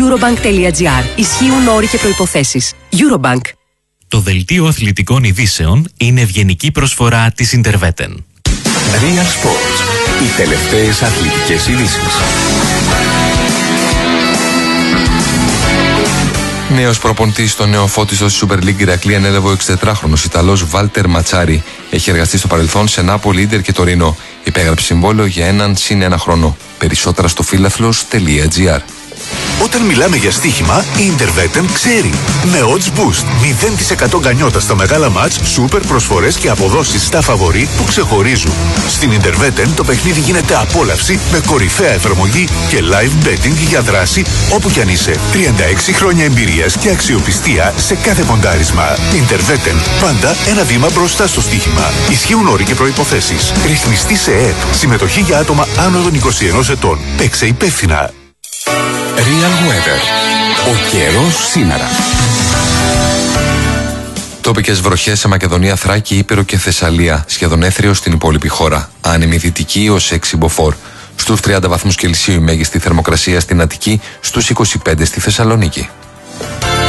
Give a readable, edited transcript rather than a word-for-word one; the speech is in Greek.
Eurobank.gr. Ισχύουν όροι και προϋποθέσεις. Eurobank. Το δελτίο αθλητικών ειδήσεων είναι ευγενική προσφορά της Interveten. Real Sports. Οι τελευταίες αθλητικές ειδήσεις. Νέος προπονητής στο νεοφώτιστο στη Super League Ηρακλή ανέλαβε ο 64χρονος Ιταλός Βάλτερ Ματσάρι. Έχει εργαστεί στο παρελθόν σε Νάπολη, Ίντερ και Τωρίνο. Υπέγραψε συμβόλαιο για έναν συν ένα χρόνο. Περισσότερα στο φίλαθλος.gr. Όταν μιλάμε για στοίχημα, η Interveten ξέρει. Με odds boost, 0% γκανιότα στα μεγάλα μάτς, σούπερ προσφορές και αποδόσεις στα φαβορί που ξεχωρίζουν. Στην Interveten το παιχνίδι γίνεται απόλαυση με κορυφαία εφαρμογή και live betting για δράση όπου κι αν είσαι. 36 χρόνια εμπειρίας και αξιοπιστία σε κάθε ποντάρισμα. Interveten, πάντα ένα βήμα μπροστά στο στοίχημα. Ισχύουν όροι και προϋποθέσεις. Ρυθμιστή σε ΕΕΠ. Συμμετοχή για άτομα άνω των 21 ετών. Παίξε υπεύθυνα. Real Weather. Ο καιρός σήμερα. Τοπικές βροχές σε Μακεδονία, Θράκη, Ήπειρο και Θεσσαλία. Σχεδόν έθριο στην υπόλοιπη χώρα. Άνεμη δυτική ως 6 μποφόρ. Στους 30 βαθμούς Κελσίου η μέγιστη θερμοκρασία στην Αττική, στους 25 στη Θεσσαλονίκη.